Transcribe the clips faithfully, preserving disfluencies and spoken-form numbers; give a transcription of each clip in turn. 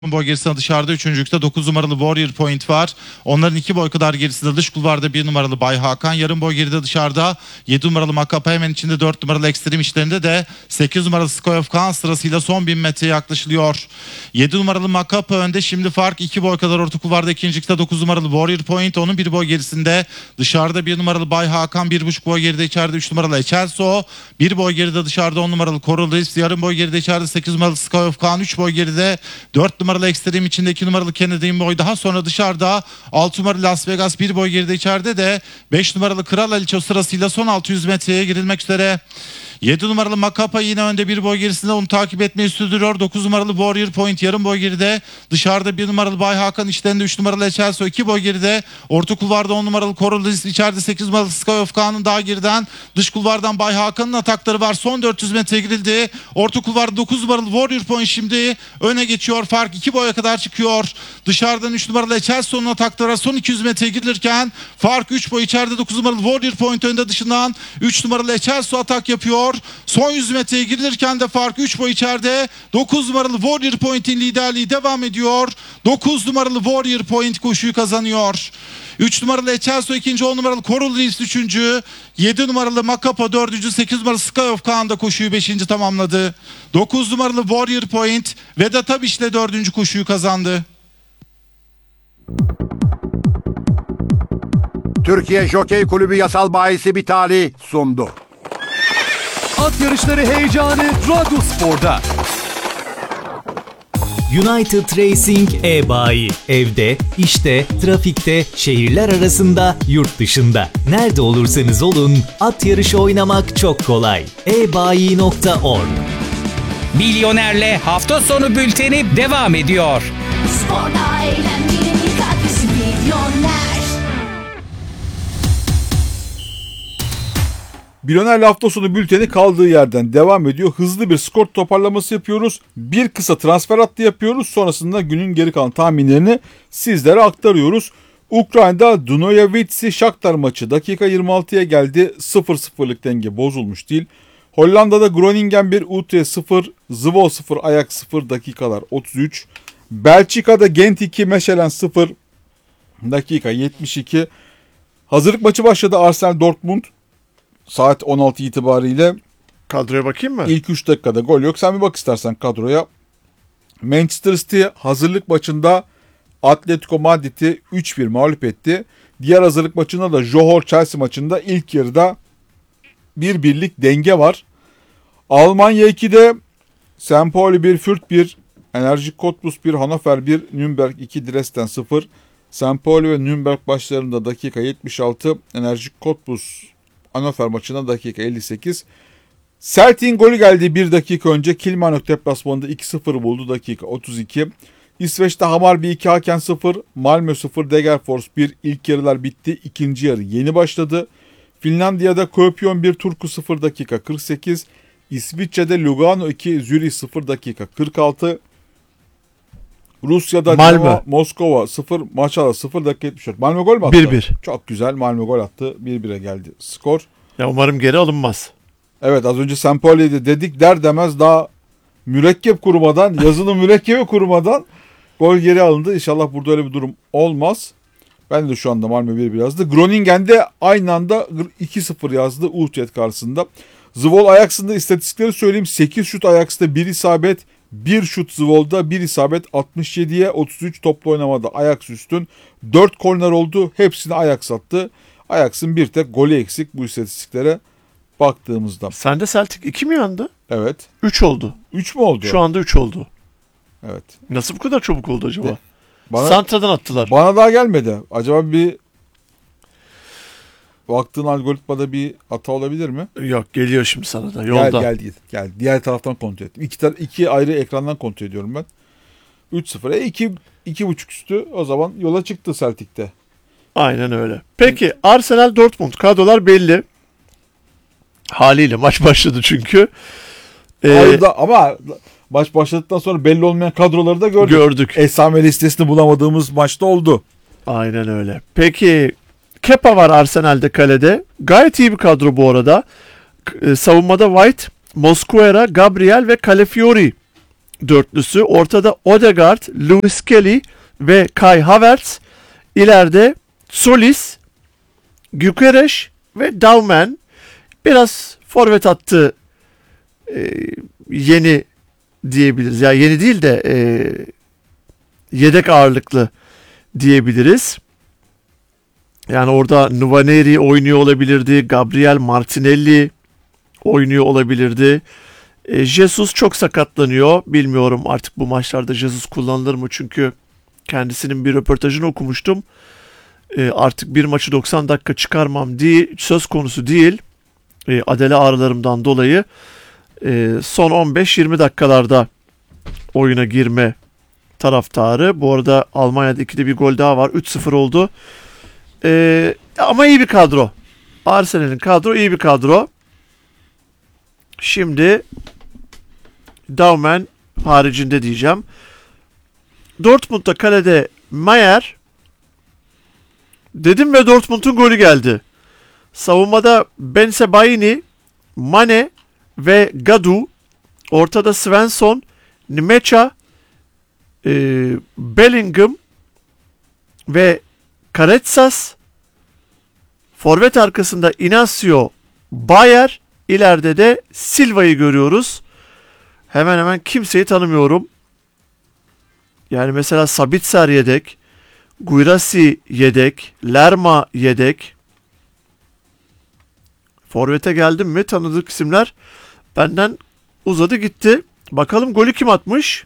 boy gerisinde dışarıda üçüncülükte dokuz numaralı Warrior Point var. Onların iki boy kadar gerisinde dış kulvarda bir numaralı Bay Hakan. Yarım boy geride dışarıda yedi numaralı Makapa, hemen içinde dört numaralı Extreme işlerinde de sekiz numaralı Sky of Khan sırasıyla son bin metreye yaklaşılıyor. yedi numaralı Makapa önde, şimdi fark iki boy kadar orta kulvarda ikincilikte dokuz numaralı Warrior Point. Onun bir boy gerisinde dışarıda bir numaralı Bay Hakan, bir buçuk boy geride içeride üç numaralı Echelso. bir boy geride dışarıda on numaralı Coral Reefs. Yarım boy geride içeride sekiz numaralı Sky of Khan. üç boy geride dört numaralı Extreme, içinde iki numaralı Kennedy boy. Daha sonra dışarıda altı numaralı Las Vegas, bir boy geride içeride de beş numaralı Kral Aliço sırasıyla son altı yüz metreye girilmek üzere. yedi numaralı Makapa yine önde, bir boy gerisinde onu takip etmeyi sürdürüyor. dokuz numaralı Warrior Point yarım boy geride. Dışarıda bir numaralı Bay Hakan, içlerinde üç numaralı Echelso iki boy geride. Orta kulvarda on numaralı Coral Reefs, içeride sekiz numaralı Sky of Khan'ın daha geriden. Dış kulvardan Bay Hakan'ın atakları var. Son dört yüz metre girildi. Orta kulvarda dokuz numaralı Warrior Point şimdi öne geçiyor. Fark iki boya kadar çıkıyor. Dışarıdan üç numaralı Echelso'nun atakları var. Son iki yüz metre girilirken fark üç boy. İçeride dokuz numaralı Warrior Point önde, dışından üç numaralı Echelso atak yapıyor. Son yüz metreye girilirken de fark üç boy içeride. dokuz numaralı Warrior Point'in liderliği devam ediyor. dokuz numaralı Warrior Point koşuyu kazanıyor. üç numaralı Echelso ikinci, on numaralı Coral Reefs üçüncü, yedi numaralı Makapa dördüncü, sekiz numaralı Sky of Khan da koşuyu beşinci tamamladı. dokuz numaralı Warrior Point Vedat Abiş'le dördüncü koşuyu kazandı. Türkiye Jokey Kulübü Yasal Bayisi Bitali sundu. At yarışları heyecanı Radyospor'da. United Racing e-bayi. Evde, işte, trafikte, şehirler arasında, yurt dışında. Nerede olursanız olun, at yarışı oynamak çok kolay. e bayi nokta org. Milyoner'le hafta sonu bülteni devam ediyor. Sporda eğlenmenin katkısı Milyoner. Milyoner'le hafta sonu bülteni kaldığı yerden devam ediyor. Hızlı bir skor toparlaması yapıyoruz. Bir kısa transfer hattı yapıyoruz. Sonrasında günün geri kalan tahminlerini sizlere aktarıyoruz. Ukrayna'da Dunoyevitsi Shakhtar maçı dakika yirmi altıya geldi. sıfır sıfırlık denge bozulmuş değil. Hollanda'da Groningen bir, U T sıfır, Zwolle sıfır, Ajax sıfır dakikalar otuz üç. Belçika'da Gent iki, Mechelen sıfır dakika yetmiş iki. Hazırlık maçı başladı, Arsenal Dortmund. Saat on altı itibariyle. Kadroya bakayım mı? İlk üç dakikada gol yok. Sen bir bak istersen kadroya. Manchester City hazırlık maçında Atletico Madrid'i üç bir mağlup etti. Diğer hazırlık maçında da Johor Chelsea maçında ilk yarıda bir birlik denge var. Almanya ikide Saint Pauli bir, Fürth bir, Enerji Cottbus bir, Hannover bir, Nürnberg iki, Dresden sıfır. Saint Pauli ve Nürnberg başlarında dakika yetmiş altı, Enerji Cottbus Hannover maçına dakika elli sekiz. Celtic'in golü geldi bir dakika önce. Kilmarnock deplasmanında iki sıfır buldu dakika otuz iki. İsveç'te Hammarby iki, Haken sıfır, Malmö sıfır, Degerfors bir. İlk yarılar bitti. İkinci yarı yeni başladı. Finlandiya'da Köpyon bir, Turku sıfır dakika kırk sekiz. İsviçre'de Lugano iki, Zürih sıfır dakika kırk altı. Rusya'da Dinamo Moskova sıfır, Maçala sıfır dakika yetmiş dört. Malmö gol mü attı? bir bir. Çok güzel, Malmö gol attı. bir bire geldi skor. Ya umarım geri alınmaz. Evet, az önce Saint Pauli'de dedik der demez daha mürekkep kurumadan, yazının mürekkebi kurumadan gol geri alındı. İnşallah burada öyle bir durum olmaz. Ben de şu anda Malmö bir bir yazdı. Groningen'de aynı anda iki sıfır yazdı Utrecht karşısında. Zwolle Ajax'ın da istatistikleri söyleyeyim. sekiz şut Ajax'ta, bir isabet, bir şut Zwolle'da, bir isabet, altmış yediye otuz üç toplu oynamada Ajax üstün. dört korner oldu. Hepsini Ajax attı. Ajax'ın bir tek golü eksik bu istatistiklere baktığımızda. Sende Celtic iki mi yandı? Evet. üç oldu. üç mü oldu? Şu anda üç oldu. Evet. Nasıl bu kadar çabuk oldu acaba? De, bana, Santra'dan attılar. Bana daha gelmedi. Acaba bir baktığın algoritmada bir hata olabilir mi? Yok, geliyor şimdi sana da yolda. Gel gel gel. Diğer taraftan kontrol ettim. İki, tar- iki ayrı ekrandan kontrol ediyorum ben. üç sıfır. E iki, iki buçuk üstü o zaman yola çıktı Celtic'te. Aynen öyle. Peki Arsenal Dortmund kadrolar belli. Haliyle maç başladı çünkü. Ee, Arada, ama maç başladıktan sonra belli olmayan kadroları da gördük. Gördük. Esame listesini bulamadığımız maçta oldu. Aynen öyle. Peki Kepa var Arsenal'de kalede. Gayet iyi bir kadro bu arada. Savunmada White, Mosquera, Gabriel ve Calafiori dörtlüsü. Ortada Odegaard, Lewis Kelly ve Kai Havertz. İleride Solis, Gyökeres ve Daumen. Biraz forvet hattı e, yeni diyebiliriz. Ya yani yeni değil de e, yedek ağırlıklı diyebiliriz. Yani orada Nwaneri oynuyor olabilirdi. Gabriel Martinelli oynuyor olabilirdi. E, Jesus çok sakatlanıyor. Bilmiyorum artık bu maçlarda Jesus kullanılır mı? Çünkü kendisinin bir röportajını okumuştum. E, artık bir maçı doksan dakika çıkarmam değil, söz konusu değil. E, adele ağrılarımdan dolayı e, son on beş yirmi dakikalarda oyuna girme taraftarı. Bu arada Almanya'da ikide bir gol daha var. üç sıfır oldu. E, ama iyi bir kadro. Arsenal'in kadro iyi bir kadro. Şimdi Daumen haricinde diyeceğim. Dortmund'da kalede Mayer. Dedim ve Dortmund'un golü geldi. Savunmada Bensebaini, Mane ve Gadu. Ortada Svensson, Nmecha, e, Bellingham ve Karetsas. Forvet arkasında Inacio, Bayer. İleride de Silva'yı görüyoruz. Hemen hemen kimseyi tanımıyorum. Yani mesela Sabitzer yedek, Guirassy yedek, Lerma yedek. Forvet'e geldim mi tanıdık isimler benden uzadı gitti. Bakalım golü kim atmış?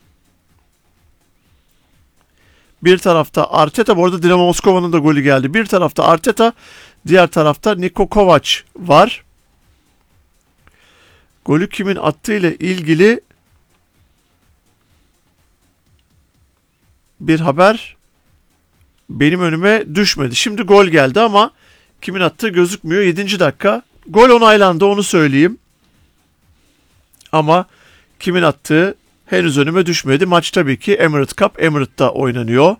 Bir tarafta Arteta, bu arada Dinamo Moskova'nın da golü geldi. Bir tarafta Arteta, diğer tarafta Niko Kovac var. Golü kimin attığı ile ilgili bir haber benim önüme düşmedi. Şimdi gol geldi ama kimin attığı gözükmüyor. yedinci dakika. Gol onaylandı, onu söyleyeyim. Ama kimin attığı henüz önüme düşmedi. Maç tabii ki Emirates Cup, Emirate'da oynanıyor.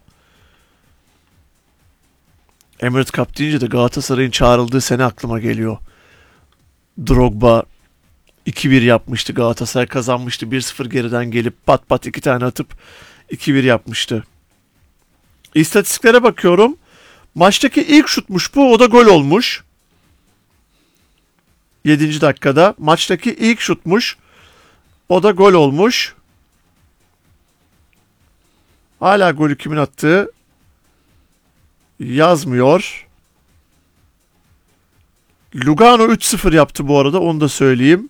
Emirates Cup deyince de Galatasaray'ın çağrıldığı sene aklıma geliyor. Drogba iki bir yapmıştı. Galatasaray kazanmıştı. bir sıfır geriden gelip pat pat iki tane atıp iki bir yapmıştı. İstatistiklere bakıyorum. Maçtaki ilk şutmuş bu. O da gol olmuş. yedinci dakikada. Maçtaki ilk şutmuş. O da gol olmuş. Hala golü kimin attığı yazmıyor. Lugano üç sıfır yaptı bu arada. Onu da söyleyeyim.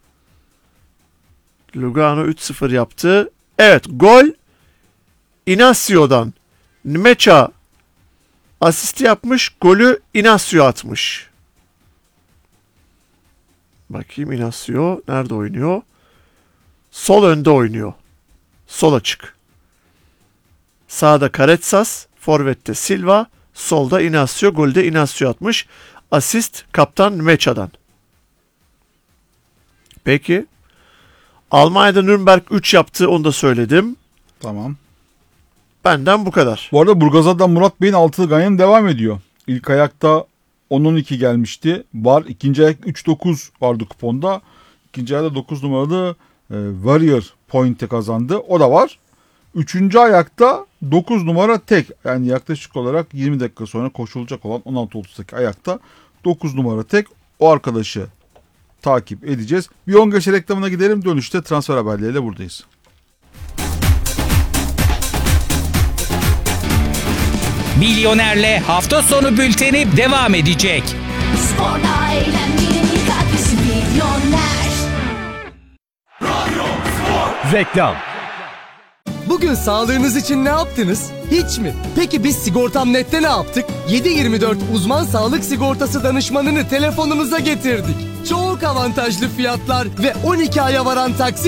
Lugano üç sıfır yaptı. Evet, gol Inacio'dan. Nmecha asisti yapmış. Golü Inacio atmış. Bakayım Inacio nerede oynuyor? Sol önde oynuyor. Sol açık. Sağda Karetsas, forvette Silva, solda Inacio, golde Inacio atmış. Asist kaptan Nmecha'dan. Peki. Almanya'da Nürnberg üç yaptı, onu da söyledim. Tamam. Benden bu kadar. Bu arada Burgazad'dan Murat Bey'in altılı ganyanı devam ediyor. İlk ayakta on on iki gelmişti. Var. İkinci ayak üç dokuz vardı kuponda. İkinci ayakta dokuz numaralı e, Warrior Point'e kazandı. O da var. Üçüncü ayakta dokuz numara tek. Yani yaklaşık olarak yirmi dakika sonra koşulacak olan on altı otuzdaki ayakta dokuz numara tek. O arkadaşı takip edeceğiz. Bir on geçe reklamına gidelim. Dönüşte transfer haberleriyle buradayız. Milyoner'le hafta sonu bülteni devam edecek. Sporda eğlenmenin ilk adresi Milyoner. Reklam. Bugün sağlığınız için ne yaptınız? Hiç mi? Peki biz Sigortam Net'te ne yaptık? yedi yirmi dört uzman sağlık sigortası danışmanını telefonunuza getirdik. Çok avantajlı fiyatlar ve on iki aya varan taksi